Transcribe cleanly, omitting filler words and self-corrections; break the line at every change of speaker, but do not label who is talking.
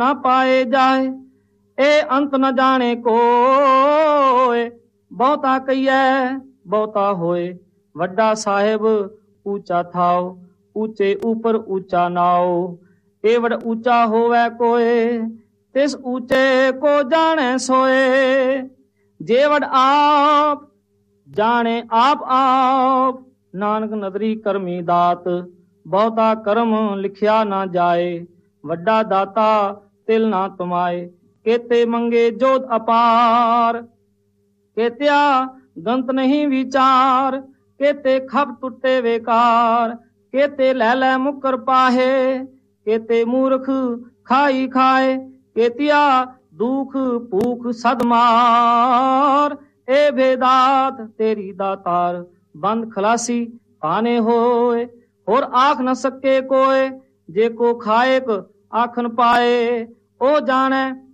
ਨਾ ਪਾਏ ਜਾਏ। ਇਹ ਅੰਤ न जाने कोय, ਬਹੁਤਾ ਕਹੀਐ ਬਹੁਤਾ ਹੋਏ। ਵੱਡਾ ਸਾਹਿਬ ਊਚਾ ਥਾਓ, ਊਚੇ ਉਪਰ ਊਚਾ ਨਾਓ। ਇਹ ਵਡ ਊਚਾ ਹੋਵੇ ਕੋਏ, ਤਿਸ ਊਚੇ को जाने सोए। जे वड आप जाने आप आप, नानक नदरी करमी दात। ਬਹੁਤਾ ਕਰਮ ਲਿਖਿਆ ਨਾ ਜਾਏ, ਵੱਡਾ ਦਾਤਾ ਤਿਲ ਨਾ ਤੁਮਾਏ। केते मंगे जोत अपार, केत्या गंत नहीं विचार। केते खप टुटे बेकार, केते लै लै मुकर पाहे। केते मूर्ख खाई खाए, केतिया दुख भूख सदमार। ए भेदात तेरी दातार, बंद खलासी पाने होए। और आख न सके कोय, जे को खाएक आखन पाए। ओ जाने